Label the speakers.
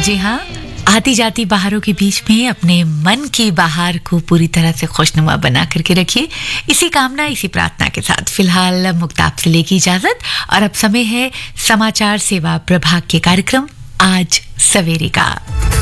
Speaker 1: जी हाँ, आती जाती बहारों के बीच में अपने मन की बहार को पूरी तरह से खुशनुमा बना करके रखिए। इसी कामना, इसी प्रार्थना के साथ फिलहाल मुक्ताब से लेगी इजाजत और अब समय है समाचार सेवा प्रभाग के कार्यक्रम आज सवेरे का।